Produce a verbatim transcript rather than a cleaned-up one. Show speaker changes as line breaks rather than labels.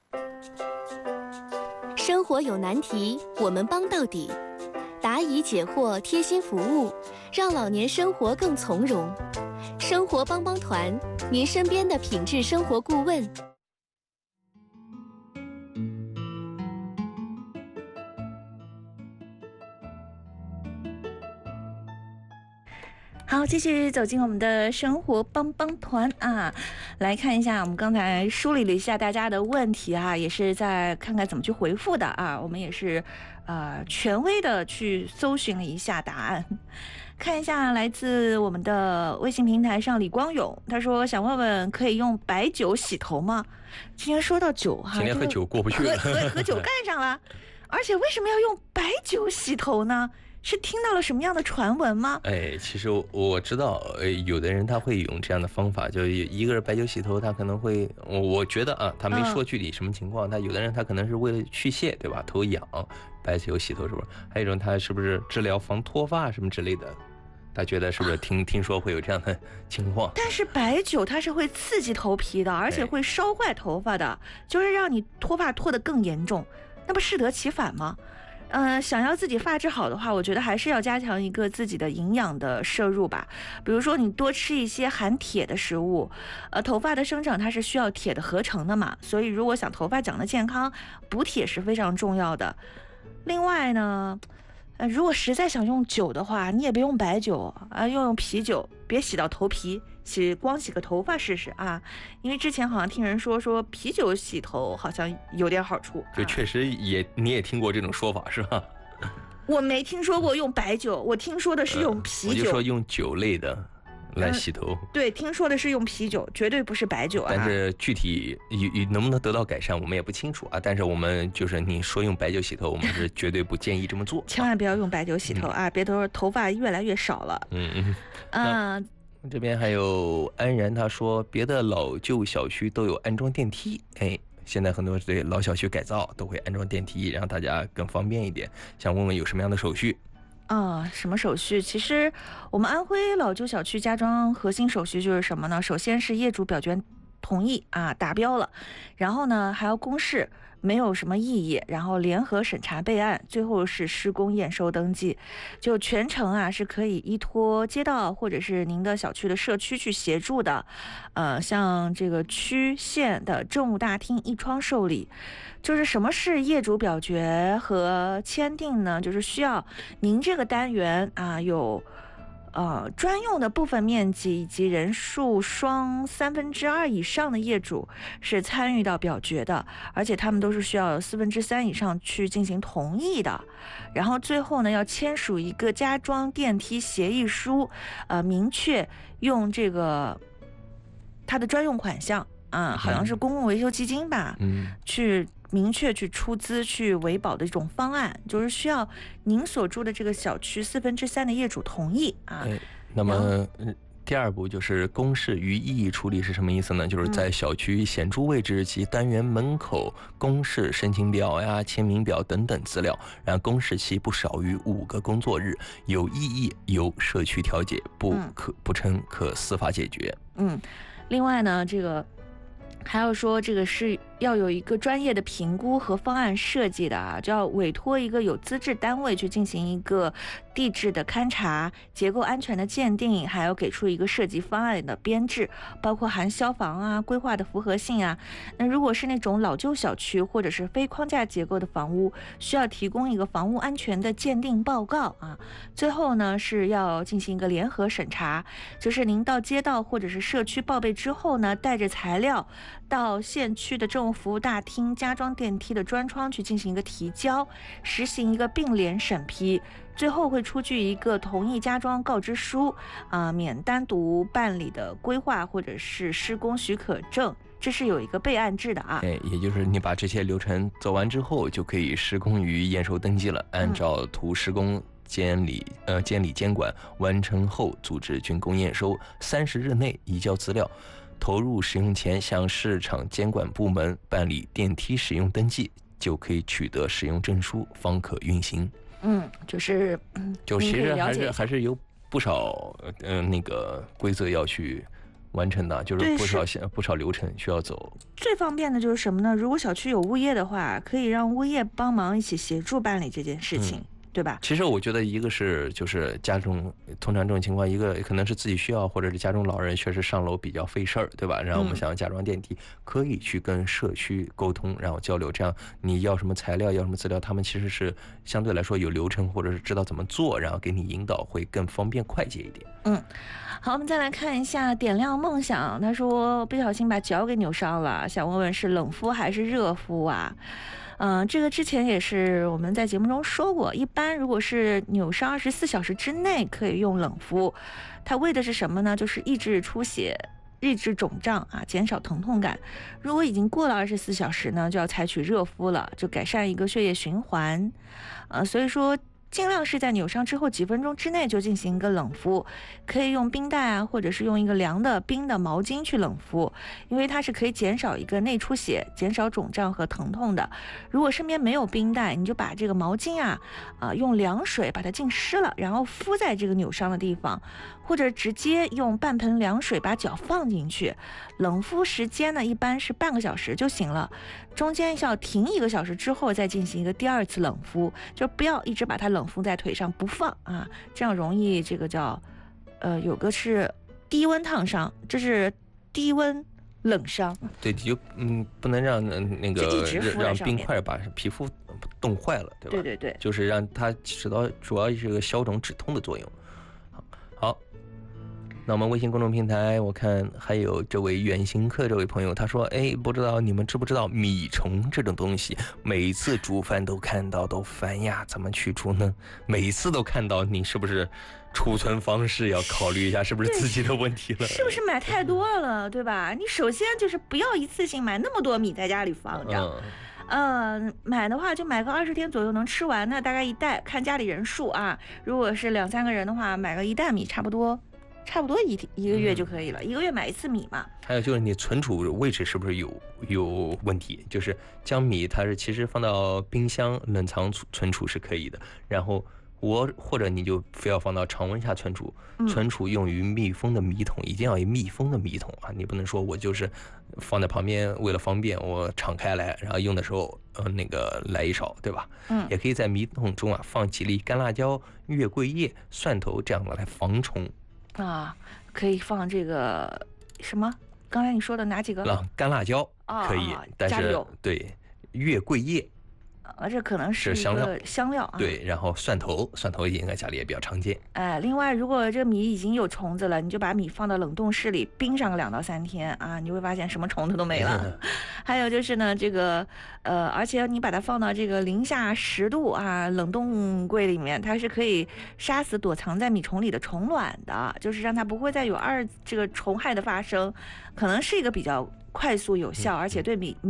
生活有难题，我们帮到底。答疑解惑，贴心服务，让老年生活更从容。生活帮帮团，您身边的品质生活顾问。
好，继续走进我们的生活帮帮团啊，来看一下我们刚才梳理了一下大家的问题啊，也是在看看怎么去回复的啊，我们也是呃权威的去搜寻了一下答案。看一下来自我们的微信平台上李光勇，他说想问问可以用白酒洗头吗？今天说到酒哈，
今天和酒过不去了，
和和和酒干上了，而且为什么要用白酒洗头呢？是听到了什么样的传闻吗？
哎，其实我知道，呃，有的人他会用这样的方法，就一个人白酒洗头，他可能会，我我觉得啊，他没说具体什么情况，他、嗯、有的人他可能是为了去屑，对吧？头痒，白酒洗头是不是？还有一种他是不是治疗防脱发什么之类的？他觉得是不是听、啊、听说会有这样的情况？
但是白酒它是会刺激头皮的，而且会烧坏头发的，哎、就是让你脱发脱得更严重，那不适得其反吗？呃，想要自己发质好的话，我觉得还是要加强一个自己的营养的摄入吧。比如说，你多吃一些含铁的食物。呃，头发的生长它是需要铁的合成的嘛，所以如果想头发长得健康，补铁是非常重要的。另外呢，呃，如果实在想用酒的话，你也别用白酒啊，用用啤酒，别洗到头皮。洗光洗个头发试试啊，因为之前好像听人说说啤酒洗头好像有点好处，
就确实也、啊、你也听过这种说法是吧？
我没听说过用白酒，我听说的是用啤酒。
呃、我就说用酒类的来洗头、
嗯。对，听说的是用啤酒，绝对不是白酒啊。
但是具体能不能得到改善，我们也不清楚啊。但是我们就是你说用白酒洗头，我们是绝对不建议这么做。
千万不要用白酒洗头啊，嗯、别头头发越来越少了。
嗯嗯嗯。这边还有安然，他说别的老旧小区都有安装电梯，哎，现在很多对老小区改造都会安装电梯，让大家更方便一点。想问问有什么样的手续？
啊，什么手续？其实我们安徽老旧小区加装核心手续就是什么呢？首先是业主表决同意啊，达标了，然后呢还要公示没有什么异议，然后联合审查备案，最后是施工验收登记。就全程啊是可以依托街道或者是您的小区的社区去协助的，呃，像这个区县的政务大厅一窗受理。就是什么是业主表决和签订呢？就是需要您这个单元啊有呃，专用的部分面积以及人数双三分之二以上的业主是参与到表决的，而且他们都是需要四分之三以上去进行同意的。然后最后呢，要签署一个加装电梯协议书，呃，明确用这个它的专用款项啊、嗯，好像是公共维修基金吧，
嗯，去。
明确去出资去维保的一种方案，就是需要您所住的这个小区四分之三的业主同意啊。
哎，那么第二步就是公示与异议处理是什么意思呢？就是在小区显著位置及单元门口公示申请表呀、签名表等等资料，然后公示期不少于五个工作日，有异议由社区调解，不可不成可司法解决。
嗯，另外呢，这个。还要说这个是要有一个专业的评估和方案设计的啊，就要委托一个有资质单位去进行一个地质的勘察、结构安全的鉴定，还要给出一个设计方案的编制，包括含消防啊、规划的符合性啊。那如果是那种老旧小区或者是非框架结构的房屋，需要提供一个房屋安全的鉴定报告啊。最后呢是要进行一个联合审查，就是您到街道或者是社区报备之后呢，带着材料到县区的政务服务大厅加装电梯的专窗去进行一个提交，实行一个并联审批，最后会出具一个同意加装告知书啊、呃，免单独办理的规划或者是施工许可证，这是有一个备案制的啊。
哎，也就是你把这些流程走完之后，就可以施工与验收登记了，按照图施工监理呃监理监管完成后，组织竣工验收，三十日内移交资料。投入使用前向市场监管部门办理电梯使用登记，就可以取得使用证书，方可运行。
嗯，就是，
就其实还是还是有不少呃那个规则要去完成的，就是不少不少流程需要走。
最方便的就是什么呢？如果小区有物业的话，可以让物业帮忙一起协助办理这件事情。嗯，对吧？
其实我觉得一个是就是家中通常这种情况，一个可能是自己需要，或者是家中老人确实上楼比较费事儿，对吧？然后我们想要加装电梯，嗯、可以去跟社区沟通，然后交流，这样你要什么材料，要什么资料，他们其实是相对来说有流程，或者是知道怎么做，然后给你引导，会更方便快捷一点。
嗯，好，我们再来看一下点亮梦想，他说不小心把脚给扭伤了，想问问是冷敷还是热敷啊？嗯、呃，这个之前也是我们在节目中说过，一般如果是扭伤二十四小时之内可以用冷敷，它为的是什么呢？就是抑制出血、抑制肿胀啊，减少疼痛感。如果已经过了二十四小时呢，就要采取热敷了，就改善一个血液循环。呃，所以说尽量是在扭伤之后几分钟之内就进行一个冷敷，可以用冰袋啊，或者是用一个凉的冰的毛巾去冷敷，因为它是可以减少一个内出血、减少肿胀和疼痛的。如果身边没有冰袋，你就把这个毛巾啊，啊、呃、用凉水把它浸湿了，然后敷在这个扭伤的地方，或者直接用半盆凉水把脚放进去。冷敷时间呢，一般是半个小时就行了，中间要停一个小时之后再进行一个第二次冷敷，就不要一直把它冷敷在腿上不放啊，这样容易这个叫，呃，有个是低温烫伤，这是低温冷伤。
对，就嗯不能让那个让冰块把皮肤冻坏了，对吧？
对对对，
就是让它起到主要是个消肿止痛的作用。好。那我们微信公众平台，我看还有这位远行客这位朋友，他说：“哎，不知道你们知不知道米虫这种东西，每次煮饭都看到都烦呀，怎么去除呢？每次都看到，你是不是储存方式要考虑一下，是不是自己的问题了？
是不是买太多了，对吧？你首先就是不要一次性买那么多米在家里放着。嗯”呃，买的话就买个二十天左右能吃完的，大概一袋，看家里人数啊。如果是两三个人的话，买个一袋米差不多。差不多一一个月就可以了、嗯，一个月买一次米嘛。
还有就是你存储位置是不是有有问题？就是将米它是其实放到冰箱冷藏存储是可以的，然后我或者你就非要放到常温下存储，存储用于密封的米桶，一定要有密封的米桶啊！你不能说我就是放在旁边为了方便我敞开来，然后用的时候呃那个来一勺，对吧？
嗯，
也可以在米桶中啊放几粒干辣椒、月桂叶、蒜头这样的来防虫。
啊，可以放这个什么？刚才你说的哪几个？
干辣椒可以，
哦、
但是对月桂叶，
啊，这可能是
香料，
香料啊。
对，然后蒜头，蒜头应该家里也比较常见。
哎，另外，如果这米已经有虫子了，你就把米放到冷冻室里冰上个两到三天啊，你会发现什么虫子都没了。还有就是呢，这个呃，而且你把它放到这个零下十度啊冷冻柜里面，它是可以杀死躲藏在米虫里的虫卵的，就是让它不会再有二这个虫害的发生，可能是一个比较快速有效，而且对米。